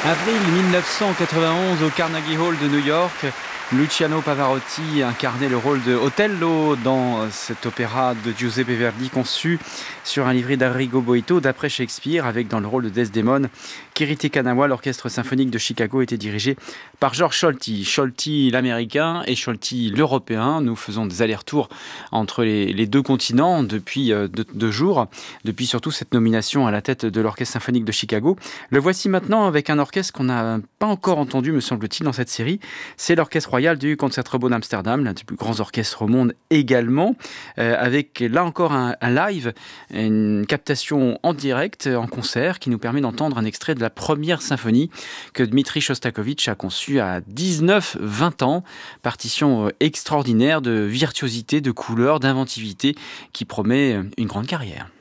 Avril 1991 au Carnegie Hall de New York, Luciano Pavarotti incarnait le rôle de Otello dans cet opéra de Giuseppe Verdi conçu sur un livret d'Arrigo Boito d'après Shakespeare, avec dans le rôle de Desdemone Kiriti Kanawa. L'orchestre symphonique de Chicago était dirigé par George Solti. Solti l'américain et Solti l'européen. Nous faisons des allers-retours entre les deux continents depuis 2 jours, depuis surtout cette nomination à la tête de l'orchestre symphonique de Chicago. Le voici maintenant avec un orchestre qu'on n'a pas encore entendu, me semble-t-il, dans cette série. C'est l'Orchestre Royal du Concertgebouw d'Amsterdam, l'un des plus grands orchestres au monde également, avec là encore un live, une captation en direct, en concert, qui nous permet d'entendre un extrait de la première symphonie que Dmitri Shostakovich a conçue à 19-20 ans. Partition extraordinaire de virtuosité, de couleur, d'inventivité, qui promet une grande carrière.